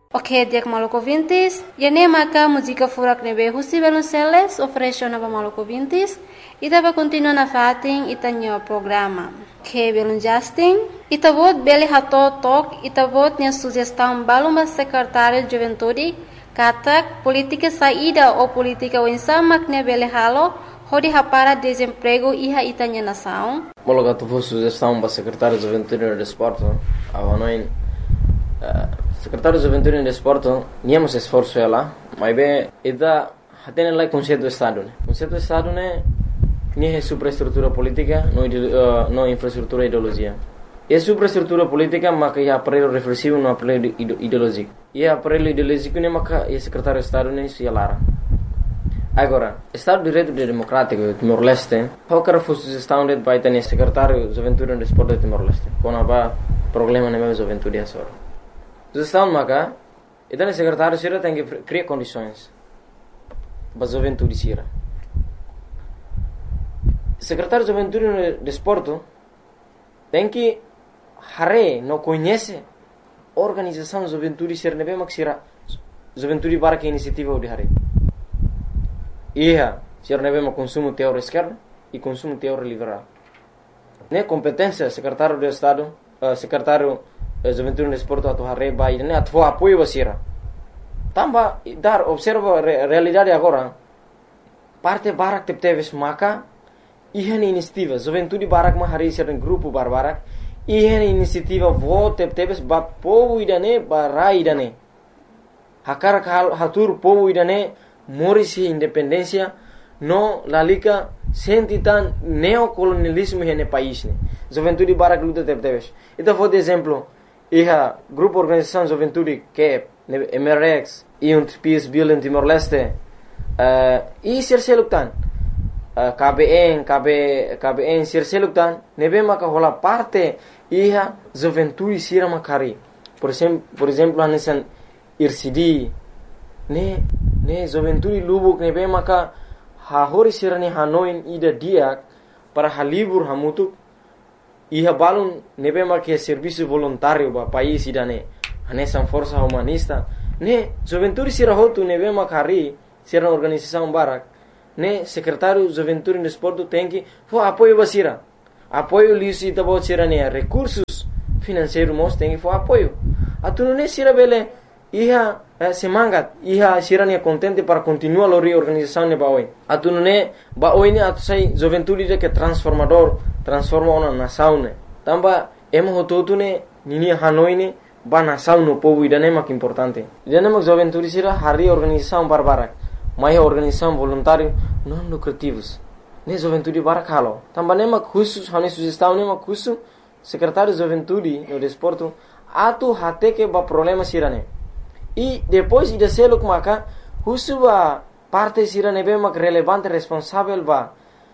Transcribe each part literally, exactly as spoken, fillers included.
Ok, dia que Maluco Vintes, e nem maca música furak nebe husi Velonceles ofereceu na Maluco Vintes e tava continua na fatin e tanho programa. Que Belon Justin, e tavot bele hato tok e tavot nia sugestão baluma secretário de juventude katak política saída ou política wensamak ne bele halo hodi hapara desemprego iha itanya nação. Mologa tu vou sugestão para secretário de juventude e desporto, avanoin secretário de juventude e desporto, niamos esforço ela, mas bem, ida hatene lá conceito do estado, né? Conceito do estado né, nem é superestrutura política, não uh, não infraestrutura ideologia. É superestrutura política, mas que é aparelho reflexivo, não aparelho ideológico. E é aparelho ideológico né, mas que é secretário de estado né, se lara. Agora, Estado de Direito Democrático de Timor-Leste, qualquer sugestão de vai ter secretário de juventude e desporto de Timor-Leste, quando há problema na minha juventude é só. Sugestão maca, então o secretário sira tem que criar condições para a juventude sira. Secretário de juventude e desporto tem que hare não conhece a organização de juventude sira nebe mak sira juventude para que iniciativa de hare. Ia, sira nebe mak consumo teórico esquerdo e consumo teórico liberal. Ne competência secretário de Estado, uh, secretário juventude e desporto atu hare bai ne atu apoio basira. Tamba dar observa a realidade agora. Parte barak tep teves maka ihan inisiativa juventude barak ma hari sira grupo barbarak ihan inisiativa vo tep teves ba povo idane barai idane. Hakar hatur povo idane morisi independência no lalika sentitan neocolonialismo hene país ne. Juventude barak luta tep teves. Então vou de exemplo iha grupo organização juventude que M R X e um Peace Bill em Timor-Leste uh, e sirseluktan uh, K B N K B K B N sirseluktan nebe maka hola parte iha juventude sira makari por exemplo por exemplo hanesan I R C D ne ne juventude lubuk nebe maka ha hori sira ne hanoin ida diak para halibur hamutuk iha balun nebe marque serviço voluntário ba país idane hanesan força humanista ne juventude sira hotu nebe makari sira organização barak ne secretário juventude e desporto tem que fo apoio basira apoio lisi tabo sira ne recursos financeiros mos tem que fo apoio atunu ne sira bele iha eh, semangat iha sira ne contente para continuar lori organização ne baoi atunu ne baoi ne atu sai juventude de que transformador transforma uma nação ne tamba emo hototu ne nini hanoi ne ba nação no povo idane mak importante idane mak juventude sira hari organização barbarak mai organização voluntário não lucrativos ne juventude barak halo tamba ne mak khusus hani sugestão ne mak khusus secretário de juventude no desporto atu hate que ba problema sira ne e depois ida seluk maka khusus ba parte sira ne be mak relevante responsável ba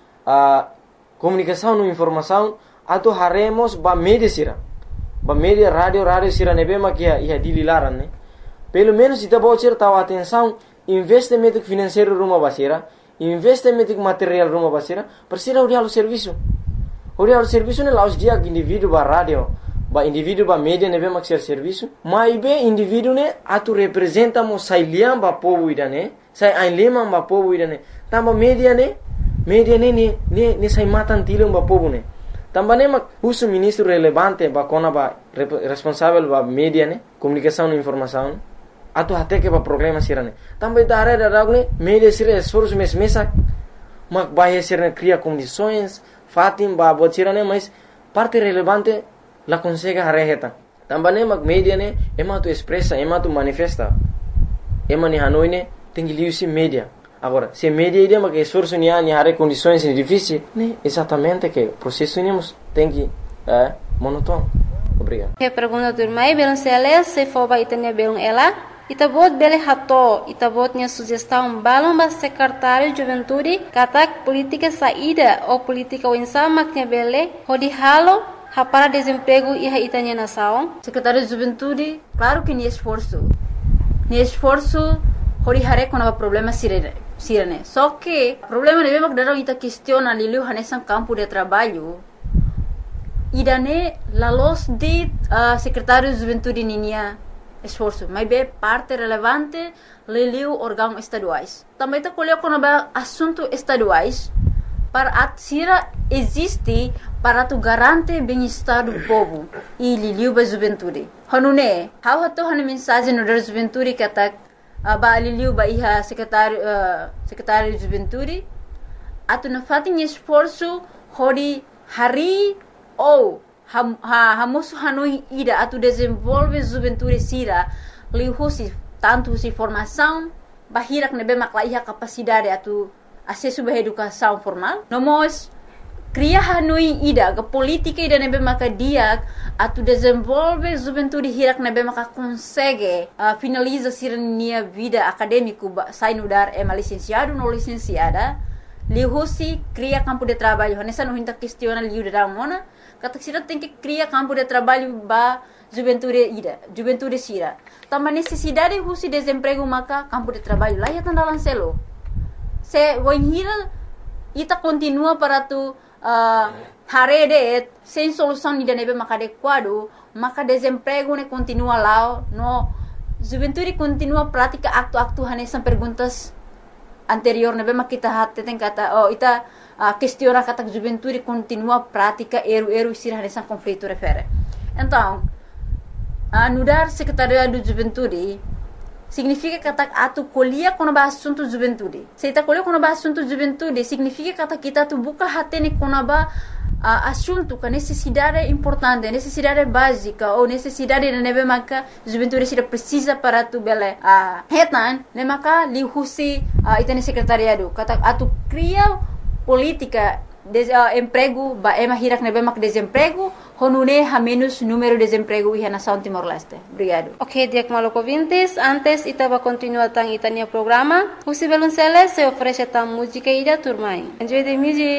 a comunicação e informação atu haremos ba media sira ba media radio radio sira nebe makia ia dililaran ne pelo menos ita bocer tahu atenção investimento financeiro rumah basira investimento material rumah basira persira uri alu serviço uri alu serviço ne laus dia indivíduo ba radio ba indivíduo ba media nebe mak ser serviço mai be indivíduo ne atu representa mo sailiam ba povo idane sai ainlema ba povo idane tamba media ne media ne ne ne ne sai matan tilung ba povo ne tamba ne mak husu ministro relevante ba kona ba responsável ba media ne comunicação e informação atu hate que ba problema sirane tamba idare da ragne media sira esforço mes mesa mak ba sira cria condições fatim ba botirane mas parte relevante la consegue hareheta tamba ne mak media ne ema tu expressa ema tu manifesta ema ni hanoi ne tem que liusi media. Agora, se media ideia que esforço ni ani hare condições difíceis, né? Exatamente que o processo nemos tem que é monótono. Obrigado. Que pergunta do irmão Velonceles se for ba itanya belong ela, itabot bele hato, itabot nya sugestão balong ba secretário de juventude, katak política saída ou política wensama nya bele, hodi halo para desemprego e itanya nação. Secretário de juventude, claro que ni esforço. Ni esforço hori hare com o problema sirene. Sirene. Só que o problema é que dalam ita questiona lilu hanesan campo de trabalho. Idane la los de uh, secretário de juventude ninia esforço, mas é parte relevante leliu órgãos estaduais. Também está colocando assuntos estaduais para a Sira existe para tu garante bem-estar do povo e liliu ba juventude. Hanune, how hato hanu mensagem no da juventude que tá ba liliu ba iha secretário uh, secretário de juventude atu na fatin esforço hori hari ou ham ha hamusu hanui ida atu desenvolve juventude Sira lihusi tanto si formação bahirak nebe makla iha capacidade atu acesso à educação formal. Nós cria hanui ida ke política ida nebe maka dia atu desenvolve juventude hirak nebe maka consegue uh, finaliza sirnia vida acadêmico sai no dar é licenciado no licenciada lihusi cria campo de trabalho nessa não hinta questiona liu da mona kata sira tem que cria campo de trabalho ba juventude ida juventude sira também necessidade husi desemprego maka campo de trabalho lá ya tandalan selo se voinhira ita continua para tu uh, harede sem solução ida nebe maka adequado maka desemprego ne continua lá no juventude continua prática acto-acto hanesan perguntas anterior nebe maka kita hatte tem kata oh ita uh, questiona kata juventude continua prática eru-eru sira hanesan conflito refere então uh, nudar secretaria do juventude significa kata atu kuliah kono ba assunto juventude. Se ita kuliah kono ba assunto juventude, significa kata kita tu buka hati ni kono ba uh, assunto ka necessidade importante, necessidade básica ou necessidade de nebe maka juventude sira precisa para tu bele uh, hetan, ne maka lihusi uh, ita ni secretariado. Kata atu cria política de uh, emprego ba ema hirak nebe maka desemprego honune ha menos número de desemprego iha nação Timor-Leste. Obrigado. Ok, Diak Maluco ouvintes, antes ita va continuar tang itania programa, Husi Belunceles se oferece tang música ida turmai. Enjoy the music.